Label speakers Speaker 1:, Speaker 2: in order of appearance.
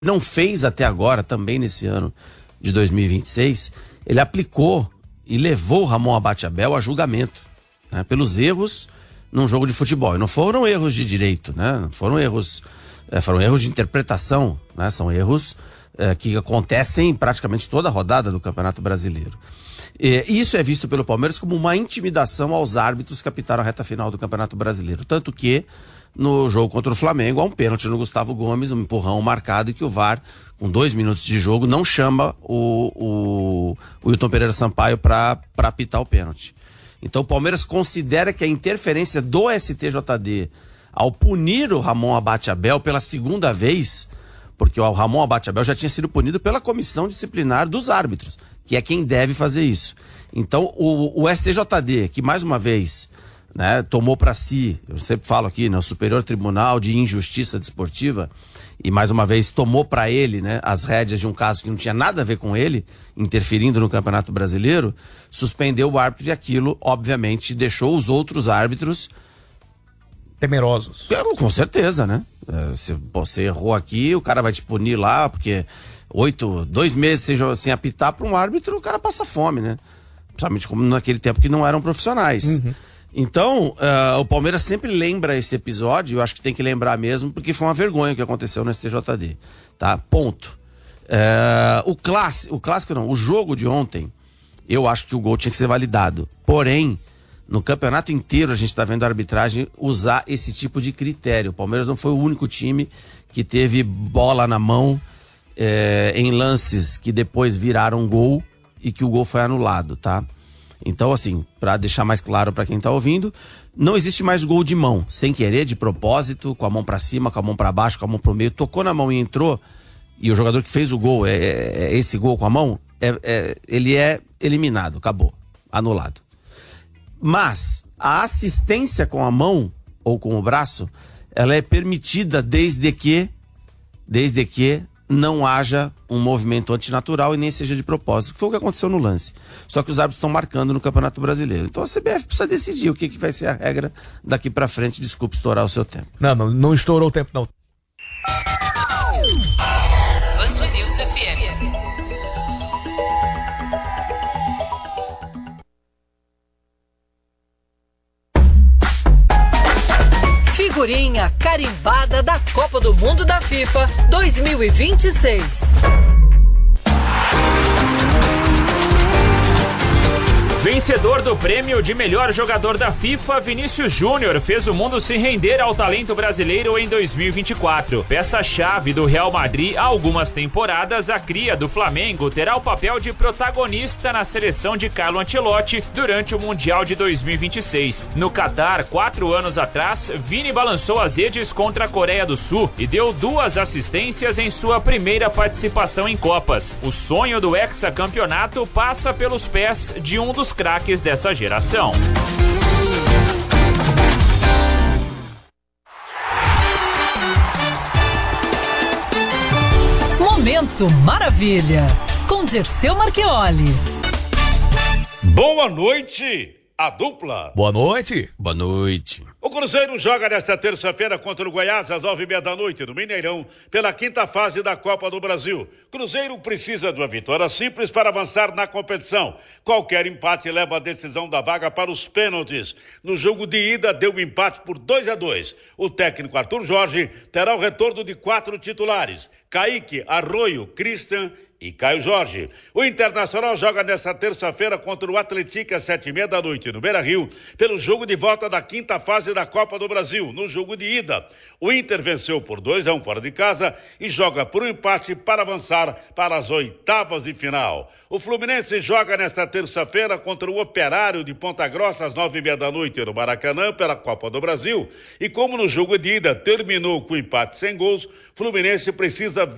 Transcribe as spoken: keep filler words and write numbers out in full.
Speaker 1: não fez até agora, também nesse ano de dois mil e vinte e seis, ele aplicou e levou o Ramon Abate-Abel a julgamento, né, pelos erros num jogo de futebol. E não foram erros de direito, né? Não foram erros, é, foram erros de interpretação, né? São erros é, que acontecem em praticamente toda a rodada do Campeonato Brasileiro. E isso é visto pelo Palmeiras como uma intimidação aos árbitros que apitaram a reta final do Campeonato Brasileiro. Tanto que no jogo contra o Flamengo há um pênalti no Gustavo Gomes, um empurrão marcado, e que o V A R, com dois minutos de jogo, não chama o, o, o Wilton Pereira Sampaio para apitar o pênalti. Então o Palmeiras considera que a interferência do S T J D ao punir o Ramon Abate-Abel pela segunda vez, porque o Ramon Abate-Abel já tinha sido punido pela comissão disciplinar dos árbitros, que é quem deve fazer isso. Então o, o S T J D, que mais uma vez, né, tomou para si, eu sempre falo aqui, né, o Superior Tribunal de Injustiça Desportiva, e mais uma vez tomou para ele, né, as rédeas de um caso que não tinha nada a ver com ele, interferindo no Campeonato Brasileiro, suspendeu o árbitro e aquilo, obviamente, deixou os outros árbitros
Speaker 2: temerosos.
Speaker 1: Com certeza, né? Se você errou aqui, o cara vai te punir lá, porque oito, dois meses sem, sem apitar para um árbitro, o cara passa fome, né? Principalmente como naquele tempo que não eram profissionais. Uhum. Então, uh, o Palmeiras sempre lembra esse episódio, eu acho que tem que lembrar mesmo, porque foi uma vergonha o que aconteceu no S T J D, tá? Ponto. Uh, o, clássico, o clássico não, o jogo de ontem, eu acho que o gol tinha que ser validado. Porém, no campeonato inteiro a gente está vendo a arbitragem usar esse tipo de critério. O Palmeiras não foi o único time que teve bola na mão eh, em lances que depois viraram gol e que o gol foi anulado, tá? Então, assim, para deixar mais claro para quem tá ouvindo, não existe mais gol de mão, sem querer, de propósito, com a mão para cima, com a mão para baixo, com a mão pro meio, tocou na mão e entrou, e o jogador que fez o gol, é, é esse gol com a mão, é, é, ele é eliminado, acabou, anulado. Mas a assistência com a mão ou com o braço, ela é permitida desde que, desde que não haja um movimento antinatural e nem seja de propósito, que foi o que aconteceu no lance. Só que os árbitros estão marcando no Campeonato Brasileiro. Então a C B F precisa decidir o que, que vai ser a regra daqui pra frente. Desculpe estourar o seu tempo.
Speaker 2: Não, não, não estourou o tempo, não.
Speaker 3: Band News F M. Figurinha carimbada da Copa do Mundo da FIFA dois mil e vinte e seis.
Speaker 4: Vencedor do prêmio de melhor jogador da FIFA, Vinícius Júnior fez o mundo se render ao talento brasileiro em dois mil e vinte e quatro. Peça-chave do Real Madrid há algumas temporadas, a cria do Flamengo terá o papel de protagonista na seleção de Carlo Ancelotti durante o Mundial de dois mil e vinte e seis. No Catar, quatro anos atrás, Vini balançou as redes contra a Coreia do Sul e deu duas assistências em sua primeira participação em Copas. O sonho do hexacampeonato passa pelos pés de um dos craques dessa geração.
Speaker 3: Momento Maravilha, com Dirceu Marchioli.
Speaker 5: Boa noite, a dupla.
Speaker 2: Boa noite.
Speaker 1: Boa noite.
Speaker 5: O Cruzeiro joga nesta terça-feira contra o Goiás às nove e meia da noite no Mineirão pela quinta fase da Copa do Brasil. Cruzeiro precisa de uma vitória simples para avançar na competição. Qualquer empate leva a decisão da vaga para os pênaltis. No jogo de ida deu um empate por dois a dois. O técnico Arthur Jorge terá o retorno de quatro titulares: Kaique, Arroio, Christian e Caio Jorge. O Internacional joga nesta terça-feira contra o Atlético às sete e meia da noite no Beira-Rio pelo jogo de volta da quinta fase da Copa do Brasil. No jogo de ida, o Inter venceu por dois a um fora de casa e joga por um empate para avançar para as oitavas de final. O Fluminense joga nesta terça-feira contra o Operário de Ponta Grossa às nove e meia da noite no Maracanã pela Copa do Brasil. E como no jogo de ida terminou com empate sem gols, Fluminense precisa